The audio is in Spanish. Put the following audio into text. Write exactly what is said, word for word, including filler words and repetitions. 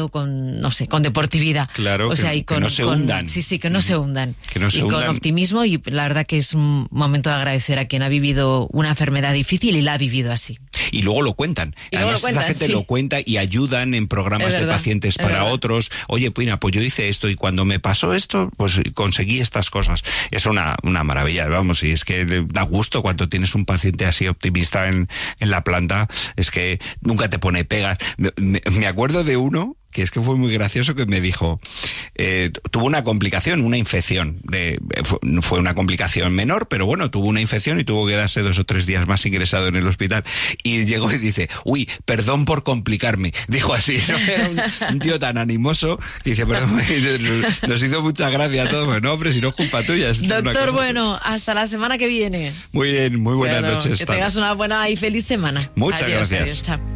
tratado con, no sé, con deportividad. Claro, o sea, que, y con, que no se con, hundan. Sí, sí, que no se hundan. Que no se y hundan. con optimismo, y la verdad que es un momento de agradecer a quien ha vivido una enfermedad difícil y la ha vivido así. Y luego lo cuentan. Y Además, lo cuentan, esta gente sí. lo cuenta y ayudan en programas Es de verdad, pacientes es para verdad. otros. Oye, pues, mira, pues yo hice esto y cuando me pasó esto, pues conseguí estas cosas. Es una, una maravilla, vamos, y es que da gusto cuando tienes un paciente así optimista en, en la planta, es que nunca te pone pegas. Me, me, me acuerdo de uno que es que fue muy gracioso, que me dijo, eh, tuvo una complicación, una infección. De, fue, fue una complicación menor, pero bueno, tuvo una infección y tuvo que darse dos o tres días más ingresado en el hospital. Y llegó y dice, uy, perdón por complicarme. Dijo así, ¿no? Era un, un tío tan animoso que dice, perdón, nos hizo mucha gracia a todos. Pues no, hombre, si no es culpa tuya. Es Doctor, bueno, hasta la semana que viene. Muy bien, muy buenas bueno, noches. Que tengas una buena y feliz semana. Muchas adiós, gracias. Adiós, chao.